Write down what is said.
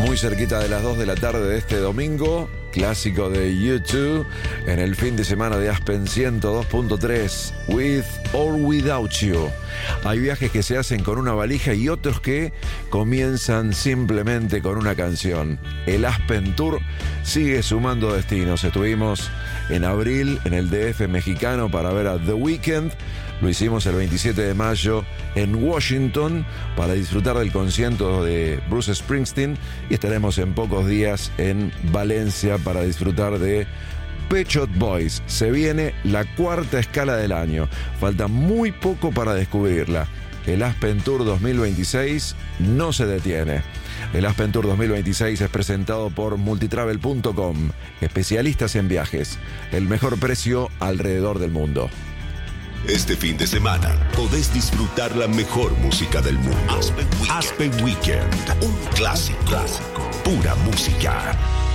Muy cerquita de las 2 de la tarde de este domingo, clásico de U2, en el fin de semana de Aspen 102.3, With or Without You. Hay viajes que se hacen con una valija y otros que comienzan simplemente con una canción. El Aspen Tour sigue sumando destinos. Estuvimos en abril en el DF mexicano para ver a The Weeknd. Lo hicimos el 27 de mayo en Washington para disfrutar del concierto de Bruce Springsteen y estaremos en pocos días en Valencia para disfrutar de Pet Shop Boys. Se viene la cuarta escala del año. Falta muy poco para descubrirla. El Aspen Tour 2026 no se detiene. El Aspen Tour 2026 es presentado por multitravel.com, especialistas en viajes. El mejor precio alrededor del mundo. Este fin de semana podés disfrutar la mejor música del mundo. Aspen Weekend, un clásico. Pura música.